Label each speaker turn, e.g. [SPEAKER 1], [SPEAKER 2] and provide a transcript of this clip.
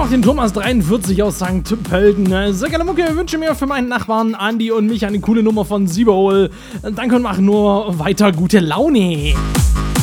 [SPEAKER 1] noch den Thomas43 aus St. Pölten. Sehr geile Mucke, wünsche mir für meinen Nachbarn Andi und mich eine coole Nummer von Siebehol. Danke und mach nur weiter gute Laune.